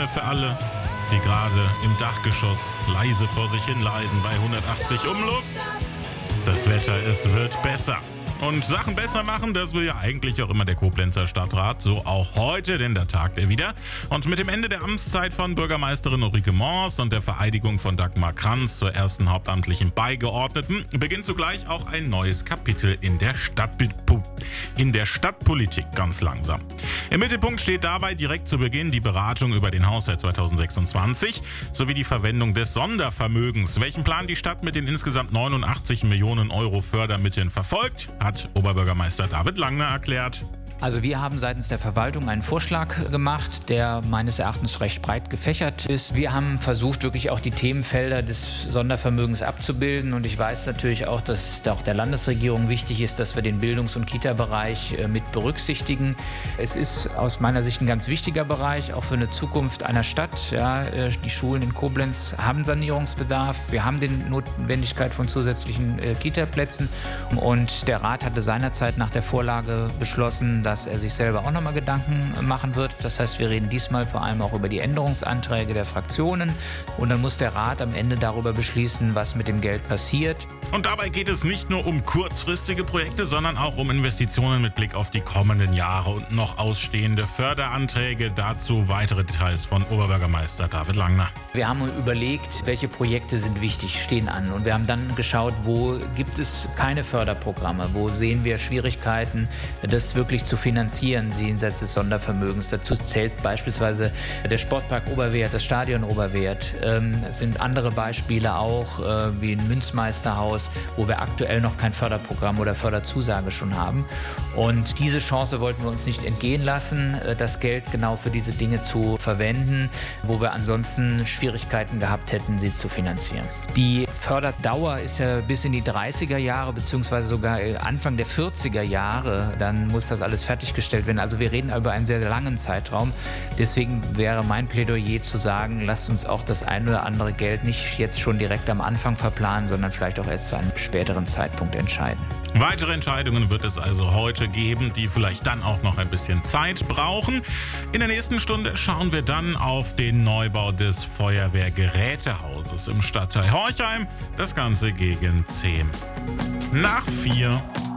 Töne für alle, die gerade im Dachgeschoss leise vor sich hin leiden bei 180 Umluft. Das Wetter, es wird besser. Und Sachen besser machen, das will ja eigentlich auch immer der Koblenzer Stadtrat, so auch heute, denn da tagt er wieder. Und mit dem Ende der Amtszeit von Bürgermeisterin Ulrike Mors und der Vereidigung von Dagmar Kranz zur ersten hauptamtlichen Beigeordneten beginnt zugleich auch ein neues Kapitel in der Stadtpolitik ganz langsam. Im Mittelpunkt steht dabei direkt zu Beginn die Beratung über den Haushalt 2026 sowie die Verwendung des Sondervermögens. Welchen Plan die Stadt mit den insgesamt 89 Millionen Euro Fördermitteln verfolgt, hat Oberbürgermeister David Langner erklärt. Also wir haben seitens der Verwaltung einen Vorschlag gemacht, der meines Erachtens recht breit gefächert ist. Wir haben versucht, wirklich auch die Themenfelder des Sondervermögens abzubilden. Und ich weiß natürlich auch, dass auch der Landesregierung wichtig ist, dass wir den Bildungs- und Kita-Bereich mit berücksichtigen. Es ist aus meiner Sicht ein ganz wichtiger Bereich, auch für eine Zukunft einer Stadt. Ja, die Schulen in Koblenz haben Sanierungsbedarf. Wir haben die Notwendigkeit von zusätzlichen Kita-Plätzen. Und der Rat hatte seinerzeit nach der Vorlage beschlossen, dass er sich selber auch nochmal Gedanken machen wird. Das heißt, wir reden diesmal vor allem auch über die Änderungsanträge der Fraktionen und dann muss der Rat am Ende darüber beschließen, was mit dem Geld passiert. Und dabei geht es nicht nur um kurzfristige Projekte, sondern auch um Investitionen mit Blick auf die kommenden Jahre und noch ausstehende Förderanträge. Dazu weitere Details von Oberbürgermeister David Langner. Wir haben überlegt, welche Projekte sind wichtig, stehen an und wir haben dann geschaut, wo gibt es keine Förderprogramme, wo sehen wir Schwierigkeiten, das wirklich zu finanzieren, jenseits des Sondervermögens. Dazu zählt beispielsweise der Sportpark Oberwert, das Stadion Oberwert. Es sind andere Beispiele auch, wie ein Münzmeisterhaus, wo wir aktuell noch kein Förderprogramm oder Förderzusage schon haben. Und diese Chance wollten wir uns nicht entgehen lassen, das Geld genau für diese Dinge zu verwenden, wo wir ansonsten Schwierigkeiten gehabt hätten, sie zu finanzieren. Die Förderdauer ist ja bis in die 30er Jahre beziehungsweise sogar Anfang der 40er Jahre. Dann muss das alles fertiggestellt werden. Also wir reden über einen sehr langen Zeitraum. Deswegen wäre mein Plädoyer zu sagen, lasst uns auch das ein oder andere Geld nicht jetzt schon direkt am Anfang verplanen, sondern vielleicht auch erst zu einem späteren Zeitpunkt entscheiden. Weitere Entscheidungen wird es also heute geben, die vielleicht dann auch noch ein bisschen Zeit brauchen. In der nächsten Stunde schauen wir dann auf den Neubau des Feuerwehrgerätehauses im Stadtteil Horchheim. Das Ganze gegen 10 nach 4.